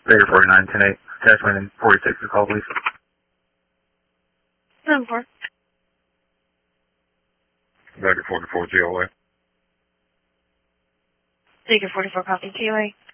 Baker 49, 10-8. Attachment 46 to call, please. 7-4. Baker 44, TOA. Baker 44, copy, TOA.